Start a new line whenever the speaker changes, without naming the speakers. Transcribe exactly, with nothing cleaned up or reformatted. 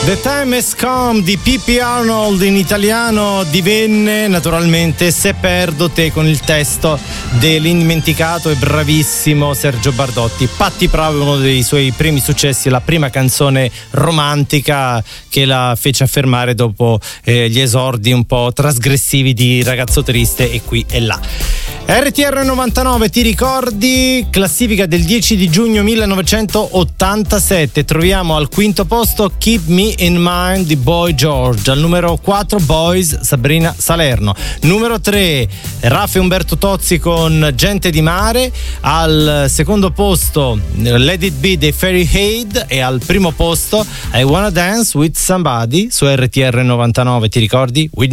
The Time Has Come di P P Arnold, in italiano divenne naturalmente Se perdo te, con il testo dell'indimenticato e bravissimo Sergio Bardotti. Patti Pravo, uno dei suoi primi successi, la prima canzone romantica che la fece affermare dopo eh, gli esordi un po' trasgressivi di Ragazzo Triste e Qui e Là. R T R novantanove, ti ricordi? Classifica del dieci di giugno millenovecentottantasette. Troviamo al quinto posto Keep Me in Mind di Boy George. Al numero quattro Boys, Sabrina Salerno. Numero tre Raffa e Umberto Tozzi con Gente di Mare. Al secondo posto Let It Be dei Fairyhead. E al primo posto I Wanna Dance with Somebody su R T R novantanove, ti ricordi? With